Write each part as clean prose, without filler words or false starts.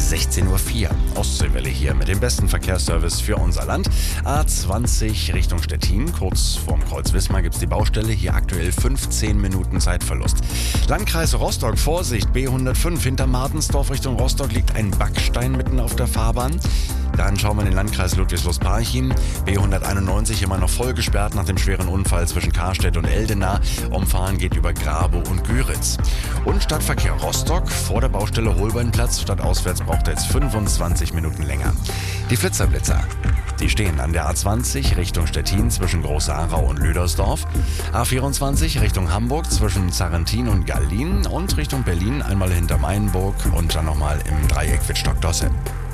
16:04 Uhr. Ostseewelle hier mit dem besten Verkehrsservice für unser Land. A20 Richtung Stettin. Kurz vorm Kreuz Wismar gibt es die Baustelle. Hier aktuell 15 Minuten Zeitverlust. Landkreis Rostock, Vorsicht, B105 hinter Martensdorf Richtung Rostock liegt ein Backstein mitten auf der Fahrbahn. Dann schauen wir in den Landkreis Ludwigslust-Parchim. B191 immer noch voll gesperrt nach dem schweren Unfall zwischen Karstedt und Eldena. Umfahren geht über Grabow und Güritz. Und Stadtverkehr Rostock vor der Baustelle Holbeinplatz. Stadtauswärts braucht er jetzt 25 Minuten länger. Die Flitzer. Die stehen an der A20 Richtung Stettin zwischen Großarau und Lüdersdorf. A24 Richtung Hamburg zwischen Zarrentin und Gallin. Und Richtung Berlin einmal hinter Mainburg und dann nochmal im Dreieck Wittstock-Dosse.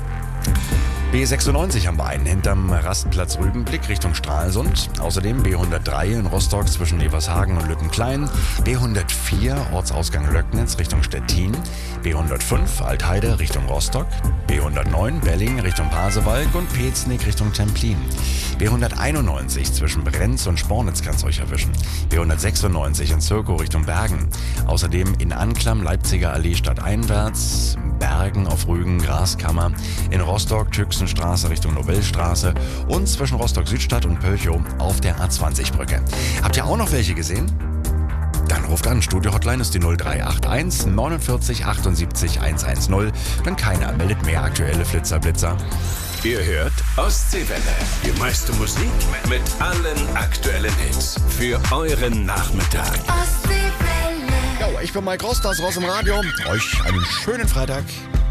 B96 haben wir einen hinterm Rastplatz Rübenblick Richtung Stralsund. Außerdem B103 in Rostock zwischen Evershagen und Lückenklein. B104 Ortsausgang Löcknitz Richtung Stettin. B105 Altheide Richtung Rostock. B109 Belling Richtung Pasewalk und Peznig Richtung Templin. B191 zwischen Brenz und Spornitz kann es euch erwischen. B196 in Zirkow Richtung Bergen. Außerdem in Anklam Leipziger Allee stadteinwärts. Bergen auf Rügen, Graskammer. In Rostock Tüxenstraße Richtung Nobelstraße und zwischen Rostock Südstadt und Pölchow auf der A20-Brücke. Habt ihr auch noch welche gesehen? Dann ruft an, Studio-Hotline ist die 0381 49 78 110. Wenn keiner meldet mehr aktuelle Flitzer. Ihr hört Ostseewelle. Die meiste Musik mit allen aktuellen Hits. Für euren Nachmittag. Jo, ich bin Mike Ross, das Ross im Radio. Euch einen schönen Freitag.